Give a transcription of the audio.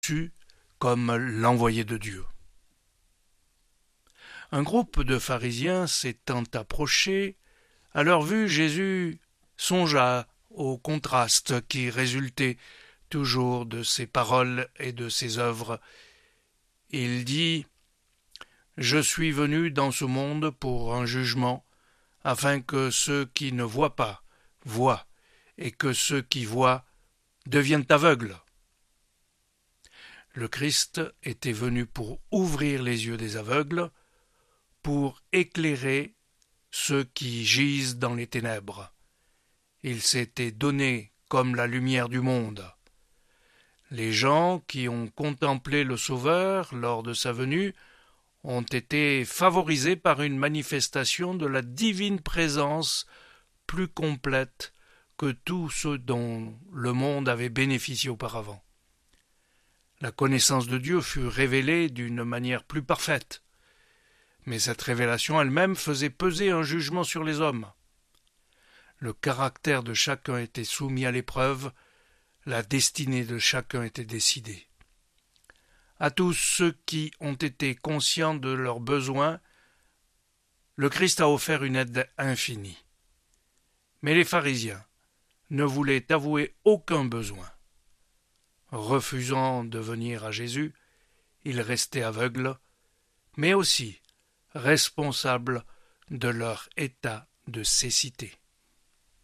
reçu comme l'envoyé de Dieu. Un groupe de pharisiens s'étant approché, à leur vue, Jésus songea au contraste qui résultait toujours de ses paroles et de ses œuvres. Il dit « Je suis venu dans ce monde pour un jugement, afin que ceux qui ne voient pas voient, et que ceux qui voient deviennent aveugles. » Le Christ était venu pour ouvrir les yeux des aveugles, pour éclairer ceux qui gisent dans les ténèbres. Il s'était donné comme la lumière du monde. Les gens qui ont contemplé le Sauveur lors de sa venue ont été favorisés par une manifestation de la divine présence plus complète que tous ceux dont le monde avait bénéficié auparavant. La connaissance de Dieu fut révélée d'une manière plus parfaite, mais cette révélation elle-même faisait peser un jugement sur les hommes. Le caractère de chacun était soumis à l'épreuve, la destinée de chacun était décidée. À tous ceux qui ont été conscients de leurs besoins, le Christ a offert une aide infinie. Mais les pharisiens ne voulaient avouer aucun besoin. Refusant de venir à Jésus, ils restaient aveugles, mais aussi responsables de leur état de cécité.